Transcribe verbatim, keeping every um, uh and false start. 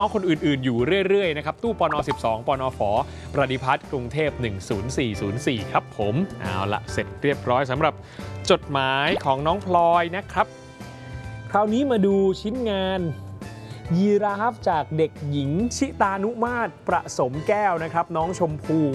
น้องคนอื่นๆอยู่เรื่อยๆนะครับตู้ปนสิบสองปนฝประดิพัฒน์กรุงเทพหนึ่ง ศูนย์ สี่ ศูนย์ สี่ครับผมเอาละเสร็จเรียบร้อยสำหรับจดหมายของน้องพลอยนะครับคราวนี้มาดูชิ้นงานยีราฟจากเด็กหญิงชิตานุมาตรประสมแก้วนะครับน้องชมพู